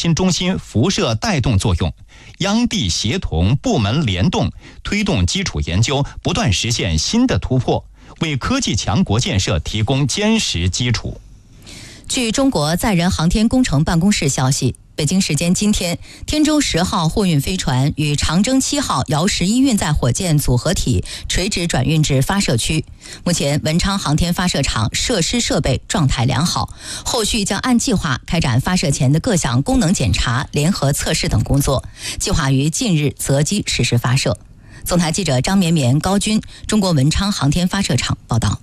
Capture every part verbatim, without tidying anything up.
新中心辐射带动作用，央地协同部门联动，推动基础研究不断实现新的突破，为科技强国建设提供坚实基础。 据中国载人航天工程办公室消息，北京时间今天，天舟十号货运飞船与长征七号遥十一运载火箭组合体垂直转运至发射区。目前，文昌航天发射场设施设备状态良好，后续将按计划开展发射前的各项功能检查、联合测试等工作，计划于近日择机实施发射。总台记者张绵绵、高军，中国文昌航天发射场报道。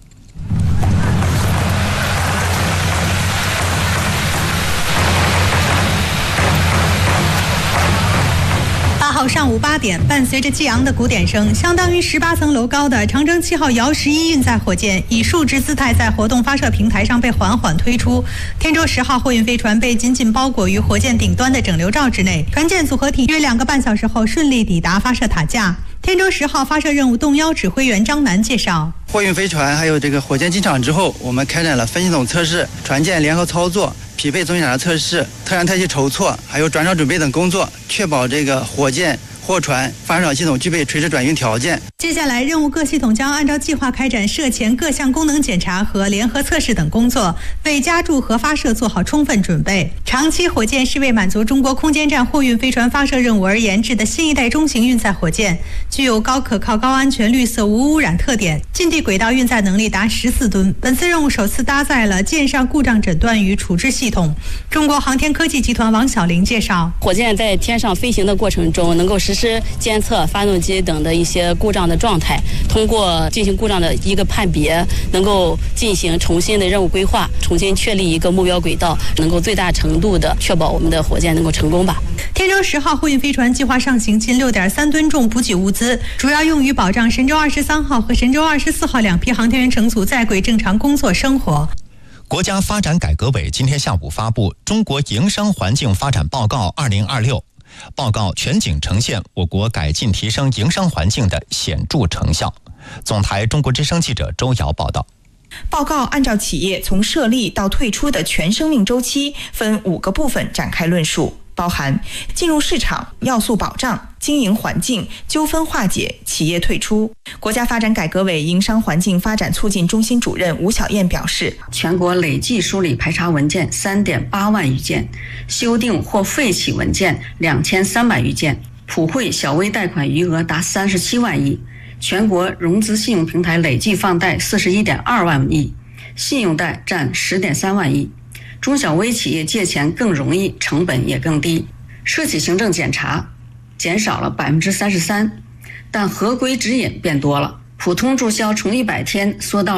上午八点，伴随着激昂的鼓点声，相当于十八层楼高的长征七号遥十一运载火箭以竖直姿态在活动发射平台上被缓缓推出。天舟十号货运飞船被紧紧包裹于火箭顶端的整流罩之内，船舰组合体约两个半小时后顺利抵达发射塔架。天舟十号发射任务动幺指挥员张楠介绍， 货运飞船还有这个火箭进场之后，我们开展了分系统测试、船舰联合操作、匹配总检查测试、特燃特气筹措，还有转场准备等工作，确保这个火箭、货船、发射场系统具备垂直转运条件。 接下来，任务各系统将按照计划开展射前各项功能检查和联合测试等工作，为加注和发射做好充分准备。长期火箭是为满足中国空间站货运飞船发射任务而研制的新一代中型运载火箭，具有高可靠、高安全、绿色、无污染特点，近地轨道运载能力达十四吨。本次任务首次搭载了舰上故障诊断与处置系统。中国航天科技集团王晓玲介绍， 火箭在天上飞行的过程中，能够实施监测发动机等的一些故障的状态，通过进行故障的一个判别，能够进行重新的任务规划，重新确立一个目标轨道，能够最大程度的确保我们的火箭能够成功吧。 天舟十号货运飞船计划上行近 六点三吨重补给物资，主要用于保障神舟二十三号和神舟二十四号两批航天员乘组在轨正常工作生活。 国家发展改革委今天下午发布《中国营商环境发展报告二零二六》，报告全景呈现我国改进提升营商环境的显著成效。总台中国之声记者周瑶报道。 报告按照企业从设立到退出的全生命周期，分五个部分展开论述，包含进入市场、要素保障、经营环境、纠纷化解、企业退出。国家发展改革委营商环境发展促进中心主任吴晓燕表示， 全国累计梳理排查文件 三点八万余件，修订或废弃文件两千三百余件，普惠小微贷款余额达三十七万亿，全国融资信用平台累计放贷 四十一点二万亿，信用贷占 十点三万亿。中小微企业借钱更容易，成本也更低。涉企行政检查减少了 百分之三十三， 但合规指引变多了，普通注销从一百天缩到